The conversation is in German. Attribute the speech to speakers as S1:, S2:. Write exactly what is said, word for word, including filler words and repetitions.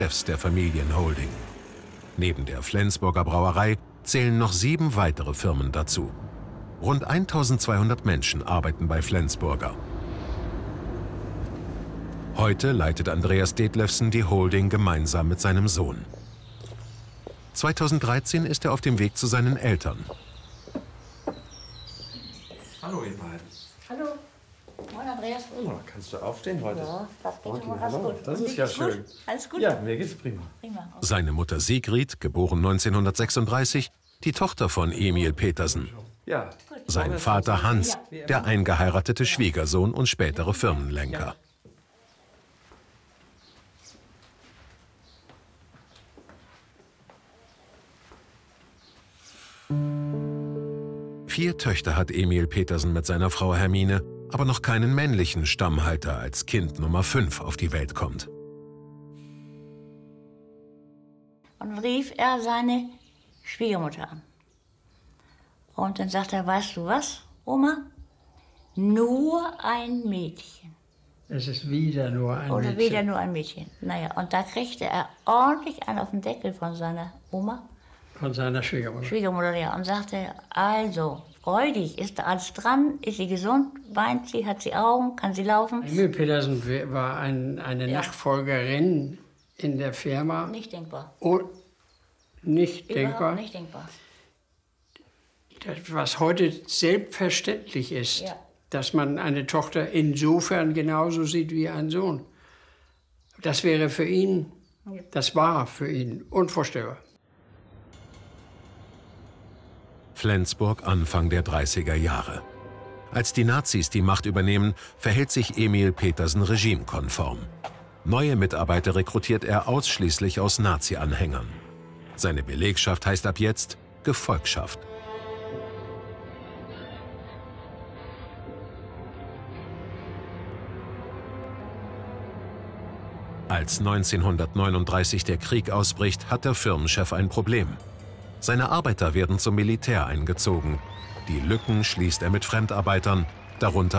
S1: Chefs der Familienholding. Neben der Flensburger Brauerei zählen noch sieben weitere Firmen dazu. Rund eintausendzweihundert Menschen arbeiten bei Flensburger. Heute leitet Andreas Detlefsen die Holding gemeinsam mit seinem Sohn. zweitausenddreizehn ist er auf dem Weg zu seinen Eltern.
S2: Hallo ihr beiden.
S3: Hallo. Moin Andreas.
S2: Oh, kannst du aufstehen heute?
S3: Ja, das geht
S2: okay,
S3: schon mal ganz gut.
S2: Das
S3: Und
S2: ist
S3: dir
S2: ja
S3: geht's
S2: schön.
S3: Gut? Alles gut?
S2: Ja, mir geht's prima.
S3: Prima.
S1: Seine Mutter Sigrid, geboren neunzehnhundertsechsunddreißig, die Tochter von Emil Petersen.
S2: Ja.
S1: Sein Vater Hans, der eingeheiratete Schwiegersohn und spätere Firmenlenker. Vier Töchter hat Emil Petersen mit seiner Frau Hermine, aber noch keinen männlichen Stammhalter, als Kind Nummer fünf auf die Welt kommt.
S3: Und dann rief er seine Schwiegermutter an. Und dann sagte er, weißt du was, Oma? Nur ein Mädchen.
S4: Es ist wieder nur ein
S3: Oder
S4: Mädchen.
S3: wieder nur ein Mädchen. Naja, und da kriegte er ordentlich einen auf den Deckel von seiner Oma.
S4: Von seiner Schwiegermutter.
S3: Schwiegermutter, ja. Und sagte, also, freudig, ist da alles dran? Ist sie gesund? Weint sie? Hat sie Augen? Kann sie laufen?
S4: Emil Petersen war ein, eine
S3: Ja.
S4: Nachfolgerin in der Firma.
S3: Nicht denkbar.
S4: Und nicht
S3: Überhaupt
S4: denkbar.
S3: nicht denkbar.
S4: Das, was heute selbstverständlich ist,
S3: Ja.
S4: dass man eine Tochter insofern genauso sieht wie einen Sohn. Das wäre für ihn,
S3: Ja.
S4: das war für ihn unvorstellbar.
S1: Flensburg Anfang der dreißiger Jahre. Als die Nazis die Macht übernehmen, verhält sich Emil Petersen regimekonform. Neue Mitarbeiter rekrutiert er ausschließlich aus Nazi-Anhängern. Seine Belegschaft heißt ab jetzt Gefolgschaft. Als neunzehnhundertneununddreißig der Krieg ausbricht, hat der Firmenchef ein Problem. Seine Arbeiter werden zum Militär eingezogen. Die Lücken schließt er mit Fremdarbeitern, darunter